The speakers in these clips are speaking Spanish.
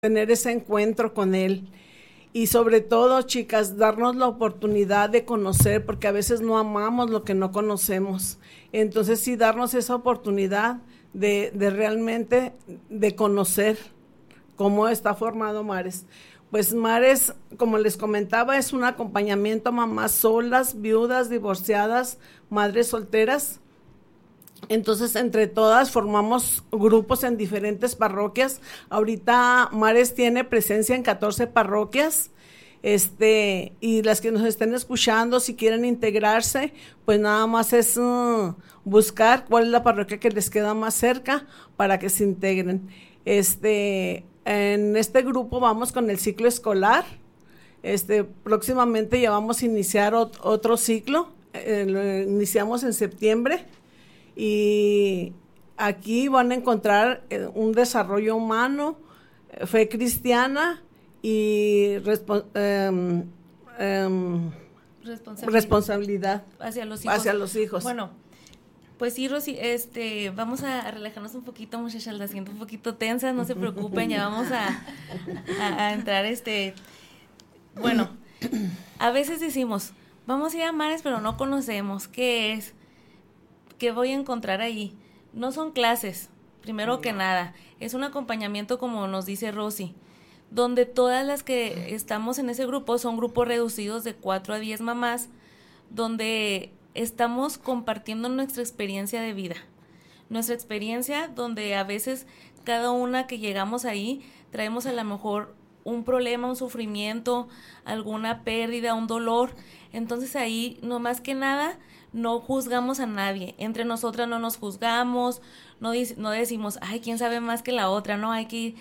tener ese encuentro con Él. Y sobre todo, chicas, darnos la oportunidad de conocer, porque a veces no amamos lo que no conocemos. Entonces sí, darnos esa oportunidad de realmente de conocer cómo está formado Mares. Pues Mares, como les comentaba, es un acompañamiento a mamás solas, viudas, divorciadas, madres solteras. Entonces, entre todas formamos grupos en diferentes parroquias. Ahorita Mares tiene presencia en 14 parroquias. Y las que nos estén escuchando, si quieren integrarse, pues nada más es buscar cuál es la parroquia que les queda más cerca para que se integren. En este grupo vamos con el ciclo escolar. Próximamente ya vamos a iniciar otro ciclo. Lo iniciamos en septiembre. Y aquí van a encontrar un desarrollo humano, fe cristiana y responsabilidad hacia los hijos. Hacia los hijos. Bueno, pues sí, Rosy, vamos a relajarnos un poquito, muchachas, las siento un poquito tensas, no se preocupen, ya vamos a entrar, bueno, a veces decimos, vamos a ir a Mares, pero no conocemos, ¿qué es? ¿Qué voy a encontrar ahí? No son clases, primero que nada, es un acompañamiento como nos dice Rosy, donde todas las que estamos en ese grupo son grupos reducidos de 4 a 10 mamás, donde estamos compartiendo nuestra experiencia de vida, nuestra experiencia donde a veces cada una que llegamos ahí traemos a lo mejor un problema, un sufrimiento, alguna pérdida, un dolor, entonces ahí no más que nada no juzgamos a nadie, entre nosotras no nos juzgamos, no decimos, ay, quién sabe más que la otra, no hay que ir,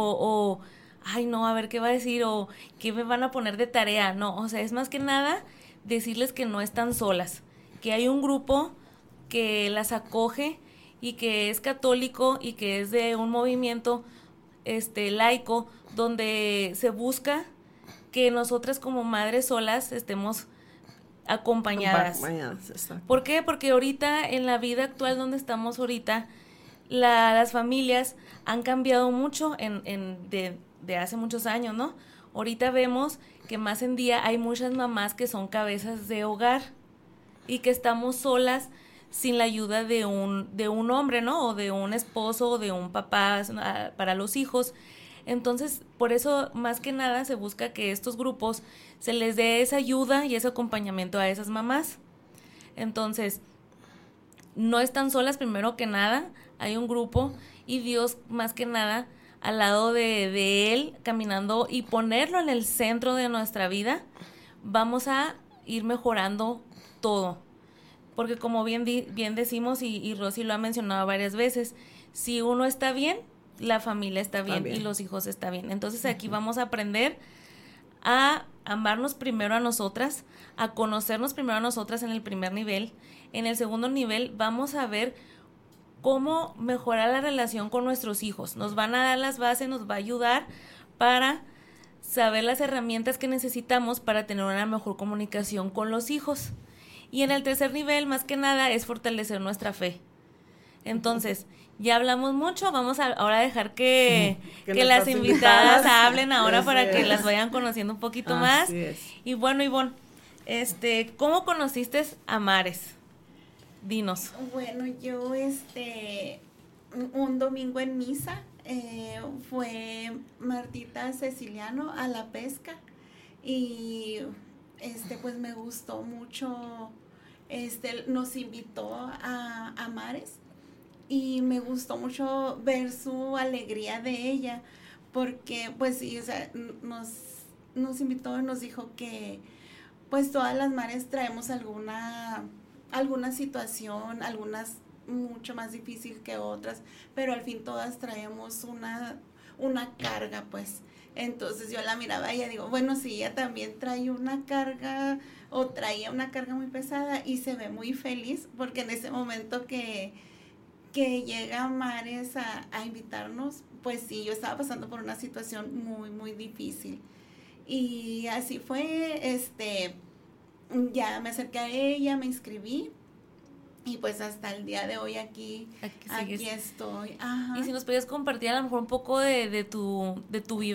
ay, no, a ver qué va a decir, o qué me van a poner de tarea, no, o sea, es más que nada decirles que no están solas, que hay un grupo que las acoge y que es católico y que es de un movimiento laico, donde se busca que nosotras como madres solas estemos acompañadas. ¿Por qué? Porque ahorita en la vida actual donde estamos ahorita, las familias han cambiado mucho de hace muchos años, ¿no? Ahorita vemos que más en día hay muchas mamás que son cabezas de hogar y que estamos solas sin la ayuda de un hombre, ¿no? O de un esposo o de un papá para los hijos. Entonces, por eso, más que nada, se busca que estos grupos se les dé esa ayuda y ese acompañamiento a esas mamás. Entonces, no están solas primero que nada, hay un grupo y Dios, más que nada, al lado de Él, caminando y ponerlo en el centro de nuestra vida, vamos a ir mejorando todo. Porque como bien decimos, y Rosy lo ha mencionado varias veces, si uno está bien, la familia está bien y los hijos están bien. Entonces aquí vamos a aprender a amarnos primero a nosotras, a conocernos primero a nosotras en el primer nivel. En el segundo nivel vamos a ver cómo mejorar la relación con nuestros hijos. Nos van a dar las bases, nos va a ayudar para saber las herramientas que necesitamos para tener una mejor comunicación con los hijos. Y en el tercer nivel, más que nada, es fortalecer nuestra fe. Entonces, ya hablamos mucho, vamos ahora a dejar que las invitadas hablen ahora para que las vayan conociendo un poquito más. Y bueno, Ivonne, ¿cómo conociste a Mares? Dinos. Bueno, yo un domingo en misa fue Martita Ceciliano a la pesca y pues me gustó mucho, nos invitó a Mares. Y me gustó mucho ver su alegría de ella, porque pues sí, o sea, nos invitó y nos dijo que pues todas las madres traemos alguna situación, algunas mucho más difícil que otras, pero al fin todas traemos una carga, pues. Entonces yo la miraba y ella digo, bueno, sí, ella también trae una carga o traía una carga muy pesada y se ve muy feliz porque en ese momento que llega Mares a invitarnos, pues sí, yo estaba pasando por una situación muy, muy difícil. Y así fue, ya me acerqué a ella, me inscribí, y pues hasta el día de hoy aquí estoy. Ajá. Y si nos podías compartir a lo mejor un poco de tu vivencia